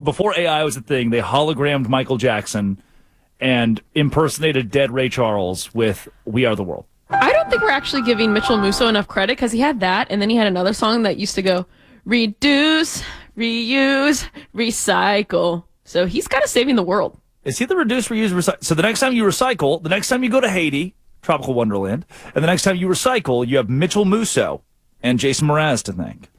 before AI was a thing, they hologrammed Michael Jackson and impersonated dead Ray Charles with We Are the World. I don't think we're actually giving Mitchell Musso enough credit because he had that, and then he had another song that used to go, reduce, reuse, recycle. So he's kind of saving the world. Is he the reduce, reuse, recycle? So the next time you recycle, the next time you go to Haiti, tropical wonderland, and the next time you recycle, you have Mitchell Musso and Jason Mraz to thank.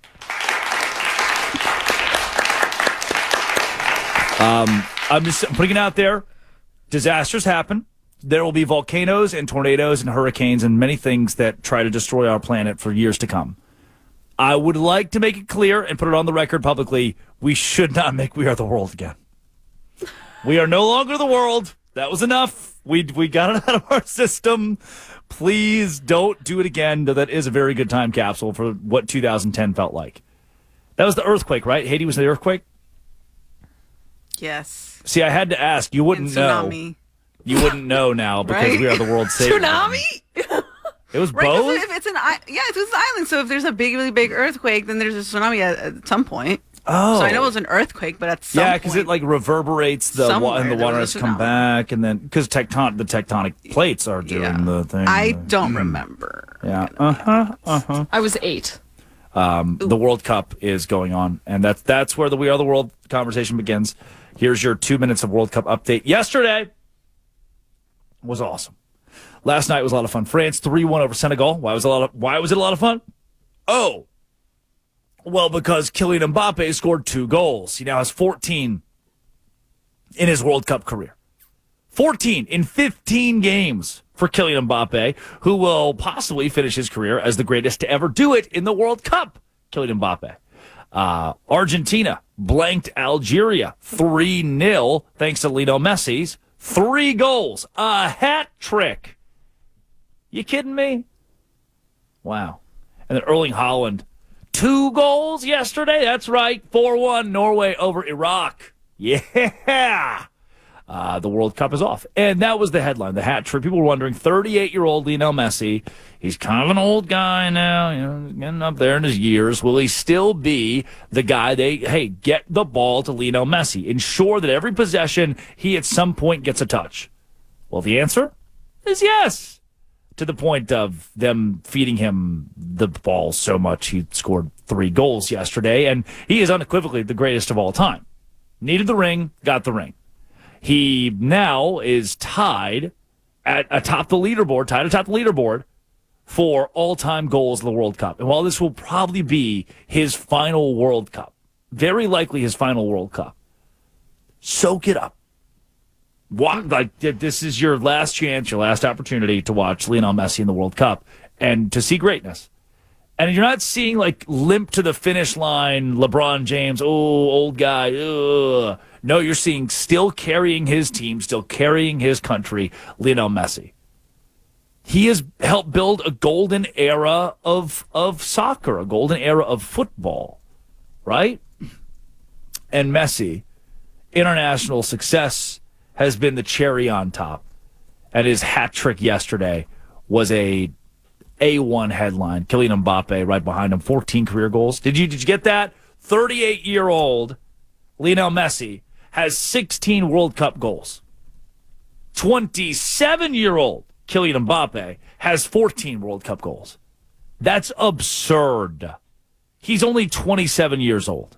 I'm just putting it out there. Disasters happen. There will be volcanoes and tornadoes and hurricanes and many things that try to destroy our planet for years to come. I would like to make it clear and put it on the record publicly, we should not make We Are the World again. We are no longer the world. That was enough. We got it out of our system. Please don't do it again. That is a very good time capsule for what 2010 felt like. That was the earthquake, right? Haiti was the earthquake? Yes. See, I had to ask. You wouldn't know. Tsunami. You wouldn't know now because Right? We Are the World saved Tsunami? It was Right, 'cause both? if it's an island. So if there's a really big earthquake, then there's a tsunami at some point. Oh. So I know it was an earthquake, but at some point. Yeah, because it like reverberates the somewhere and the there water was has a come tsunami. back, and then because the tectonic plates are doing the thing. I don't remember. Yeah. I was 8. The World Cup is going on, and that's where the We Are the World conversation begins. Here's your 2 minutes of World Cup update. Yesterday was awesome. Last night was a lot of fun. France 3-1 over Senegal. Why was it a lot of fun? Oh, well, because Kylian Mbappe scored 2 goals. He now has 14 in his World Cup career. 14 in 15 games for Kylian Mbappe, who will possibly finish his career as the greatest to ever do it in the World Cup. Kylian Mbappe. Argentina blanked Algeria 3-0 thanks to Lionel Messi's 3 goals. A hat trick. You kidding me? Wow. And then Erling Haaland, 2 goals yesterday. That's right. 4-1 Norway over Iraq. Yeah. The World Cup is off. And that was the headline, the hat trick. People were wondering, 38-year-old Lionel Messi, he's kind of an old guy now, getting up there in his years. Will he still be the guy get the ball to Lionel Messi? Ensure that every possession he at some point gets a touch. Well, the answer is yes. To the point of them feeding him the ball so much he scored 3 goals yesterday, and he is unequivocally the greatest of all time. Needed the ring, got the ring. He now is tied atop the leaderboard for all-time goals in the World Cup. And while this will probably be his final World Cup, very likely his final World Cup, soak it up. This is your last chance, your last opportunity to watch Lionel Messi in the World Cup and to see greatness. And you're not seeing like limp to the finish line, LeBron James, old guy, ugh. No, you're seeing still carrying his team, still carrying his country, Lionel Messi. He has helped build a golden era of soccer, a golden era of football, right? And Messi, international success has been the cherry on top. And his hat trick yesterday was a A1 headline. Kylian Mbappe right behind him, 14 career goals. Did you get that? 38-year-old Lionel Messi has 16 World Cup goals. 27-year-old Kylian Mbappe has 14 World Cup goals. That's absurd. He's only 27 years old.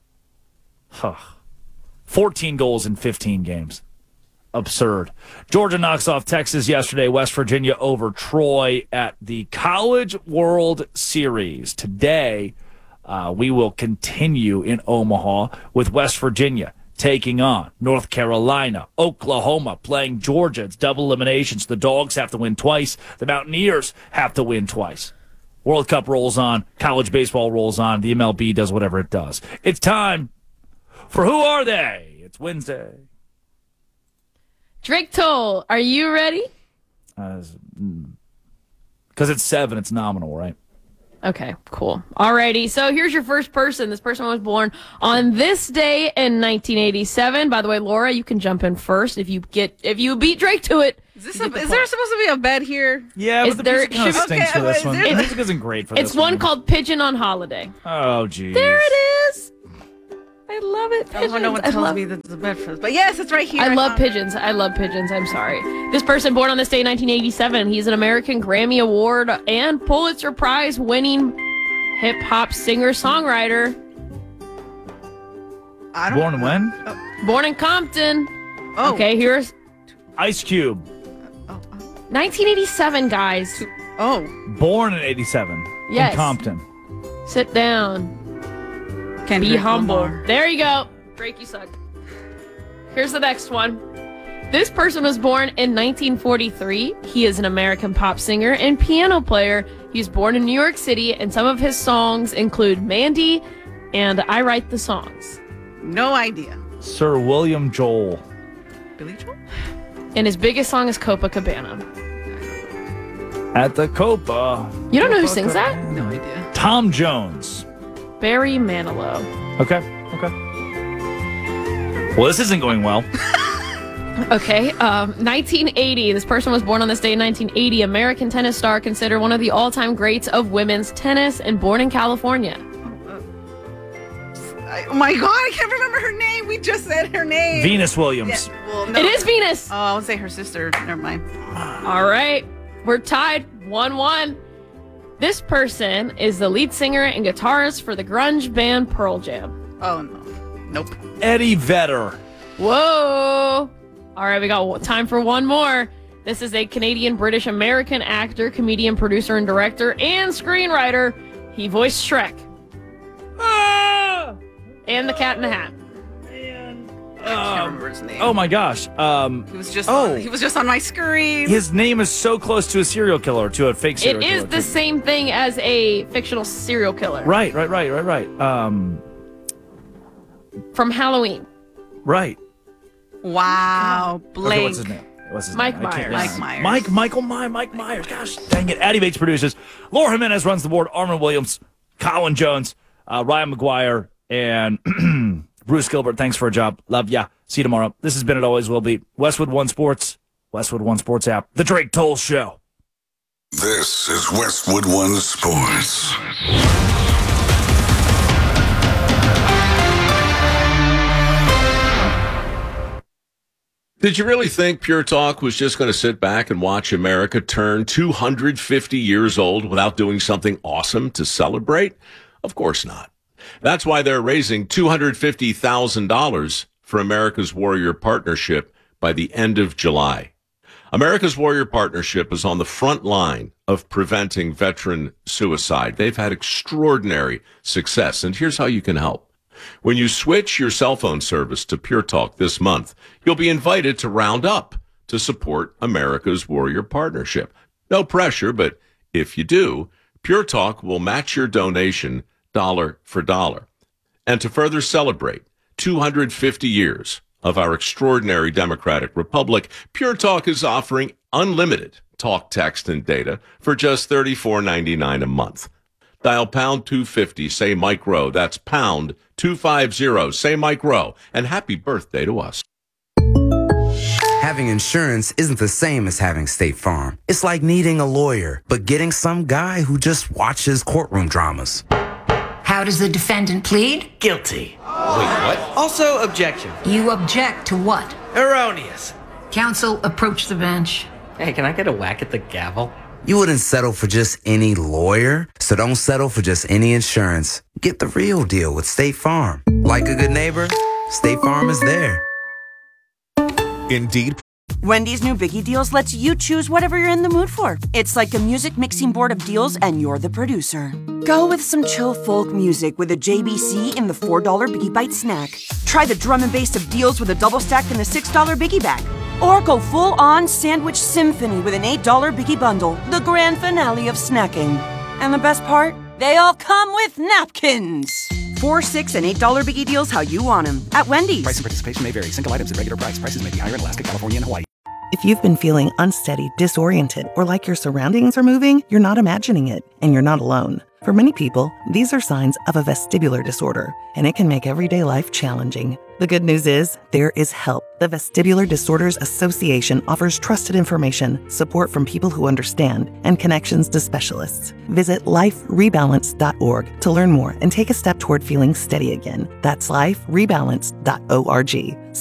14 goals in 15 games. Absurd. Georgia knocks off Texas yesterday. West Virginia over Troy at the College World Series. Today, we will continue in Omaha with West Virginia taking on North Carolina, Oklahoma playing Georgia. It's double eliminations. The Dogs have to win twice. The Mountaineers have to win twice. World Cup rolls on. College baseball rolls on. The MLB does whatever it does. It's time for Who Are They? It's Wednesday. Drake Toll, are you ready? Because it's 7, it's nominal, right? Okay, cool. Alrighty, so here's your first person. This person was born on this day in 1987. By the way, Laura, you can jump in first if you beat Drake to it. Is there supposed to be a bed here? Yeah, Is but the there- music kind of should- stinks okay, for this is one. there- The music isn't great for this It's one called Pigeon on Holiday. Oh, geez. There it is. I love it. I don't know what tells me that's the Bedfords. But yes, it's right here. I love pigeons. I love pigeons. I'm sorry. This person born on this day in 1987. He's an American Grammy Award and Pulitzer Prize winning hip-hop singer-songwriter. Born when? Born in Compton. Oh. Okay, here's Ice Cube. 1987, guys. Oh. Born in 87. Yes. In Compton. Sit down. Kendrick Be humble. Lamar. There you go. Drake, you suck. Here's the next one. This person was born in 1943. He is an American pop singer and piano player. He was born in New York City, and some of his songs include Mandy and I Write the Songs. No idea. Sir William Joel. Billy Joel? And his biggest song is Copacabana. At the Copa. You don't know who sings that? No idea. Tom Jones. Barry Manilow. Okay. Well, this isn't going well. Okay, 1980. This person was born on this day in 1980. American tennis star, considered one of the all-time greats of women's tennis, and born in California. Oh my God, I can't remember her name. We just said her name. Venus Williams. Yeah, well, no. It is Venus. Oh, I would say her sister. Never mind. All right, we're tied 1-1. This person is the lead singer and guitarist for the grunge band Pearl Jam. Oh, no. Nope. Eddie Vedder. Whoa. All right, we got time for one more. This is a Canadian, British, American actor, comedian, producer, and director, and screenwriter. He voiced Shrek. And The Cat in the Hat. I can't remember his name. Oh my gosh. He was just on my screen. His name is so close to a serial killer, to a fake serial It killer. is the same thing as a fictional serial killer. Right. From Halloween. Right. Wow. Blake. Okay, what's his name? Mike I can't- Myers. Mike Myers. Mike Myers. Gosh, dang it. Addy Bates produces. Laura Jimenez runs the board. Armin Williams, Colin Jones, Ryan McGuire, and Bruce Gilbert. Thanks for a job. Love ya. See you tomorrow. This has been It Always Will Be. Westwood One Sports, Westwood One Sports app, The Drake Toll Show. This is Westwood One Sports. Did you really think Pure Talk was just going to sit back and watch America turn 250 years old without doing something awesome to celebrate? Of course not. That's why they're raising $250,000 for America's Warrior Partnership by the end of July. America's Warrior Partnership is on the front line of preventing veteran suicide. They've had extraordinary success, and here's how you can help. When you switch your cell phone service to Pure Talk this month, you'll be invited to round up to support America's Warrior Partnership. No pressure, but if you do, Pure Talk will match your donation dollar for dollar. And to further celebrate 250 years of our extraordinary democratic republic, Pure Talk is offering unlimited talk, text, and data for just $34.99 a month. Dial pound 250, say Mike Rowe. That's pound 250, say Mike Rowe. And happy birthday to us. Having insurance isn't the same as having State Farm. It's like needing a lawyer, but getting some guy who just watches courtroom dramas. How does the defendant plead? Guilty. Wait, what? Also, objection. You object to what? Erroneous. Counsel, approach the bench. Hey, can I get a whack at the gavel? You wouldn't settle for just any lawyer, so don't settle for just any insurance. Get the real deal with State Farm. Like a good neighbor, State Farm is there. Indeed. Wendy's new Biggie Deals lets you choose whatever you're in the mood for. It's like a music mixing board of deals, and you're the producer. Go with some chill folk music with a JBC in the $4 Biggie Bite snack. Try the drum and bass of deals with a double stack in the $6 Biggie Bag. Or go full-on sandwich symphony with an $8 Biggie Bundle, the grand finale of snacking. And the best part? They all come with napkins. $4, $6, and $8 Biggie Deals how you want them at Wendy's. Price and participation may vary. Single items at regular price. Prices may be higher in Alaska, California, and Hawaii. If you've been feeling unsteady, disoriented, or like your surroundings are moving, you're not imagining it, and you're not alone. For many people, these are signs of a vestibular disorder, and it can make everyday life challenging. The good news is, there is help. The Vestibular Disorders Association offers trusted information, support from people who understand, and connections to specialists. Visit liferebalance.org to learn more and take a step toward feeling steady again. That's liferebalance.org.